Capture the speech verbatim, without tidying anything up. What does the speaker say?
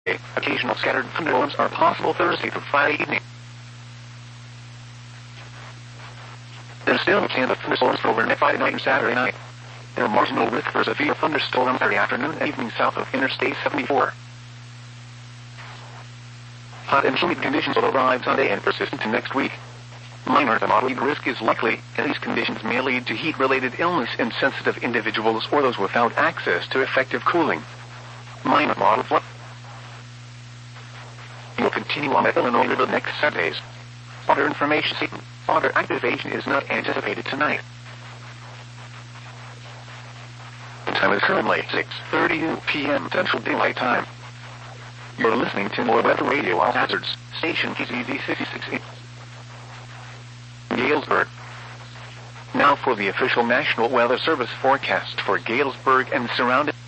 Occasional scattered thunderstorms are possible Thursday through Friday evening. There's still a chance of thunderstorms for overnight Friday night and Saturday night. There are marginal risk for severe thunderstorms Saturday afternoon and evening south of Interstate seventy-four. Hot and humid conditions will arrive Sunday and persist into next week. Minor to moderate risk is likely, and these conditions may lead to heat-related illness in sensitive individuals or those without access to effective cooling. Minor moderate flood will continue on the Illinois River the next seven days. Water information statement. Water activation is not anticipated tonight. The time is currently six thirty p m Central Daylight Time. You're listening to more Weather Radio All Hazards, station K Z Z sixty-six in Galesburg. Now for the official National Weather Service forecast for Galesburg and surrounding